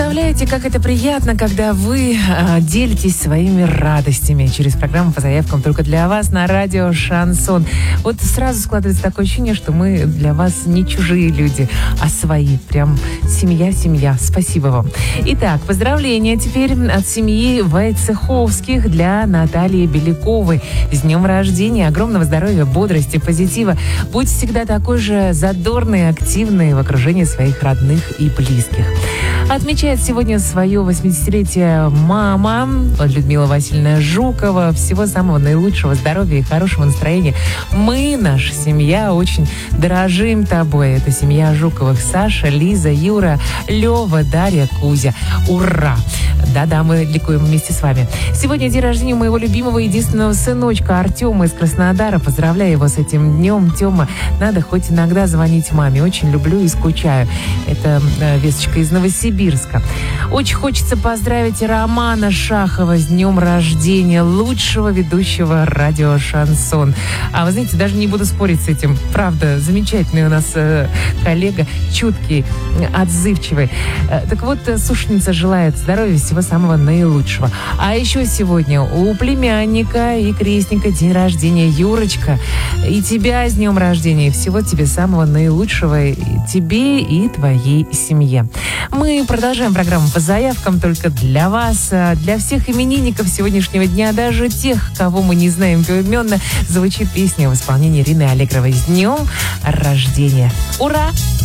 представляете, как это приятно, когда вы делитесь своими радостями через программу по заявкам только для вас на радио «Шансон». Вот сразу складывается такое ощущение, что мы для вас не чужие люди, а свои. Прям семья. Спасибо вам. Итак, поздравления теперь от семьи Войцеховских для Натальи Беляковой. С днем рождения, огромного здоровья, бодрости, позитива. Будь всегда такой же задорный и активный в окружении своих родных и близких. Отмечает сегодня свое 80-летие мама Людмила Васильевна Жукова. Всего самого наилучшего здоровья и хорошего настроения. Мы, наша семья, очень дорожим тобой. Это семья Жуковых. Саша, Лиза, Юра, Лева, Дарья, Кузя. Ура! Да-да, мы ликуем вместе с вами. Сегодня день рождения моего любимого единственного сыночка Артема из Краснодара. Поздравляю его с этим днем. Тема, надо хоть иногда звонить маме. Очень люблю и скучаю. Это весточка из Новосибирска. Очень хочется поздравить Романа Шахова с днем рождения, лучшего ведущего радио «Шансон». А вы знаете, даже не буду спорить с этим. Правда, замечательный у нас коллега, чуткий, отзывчивый. Так вот, сушница желает здоровья, всего самого наилучшего. А еще сегодня у племянника и крестника день рождения. Юрочка, и тебя с днем рождения. Всего тебе самого наилучшего, и тебе и твоей семье. Мы продолжаем программу по заявкам только для вас, для всех именинников сегодняшнего дня, даже тех, кого мы не знаем поименно, звучит песня в исполнении Ирины Аллегровой. С днем рождения! Ура!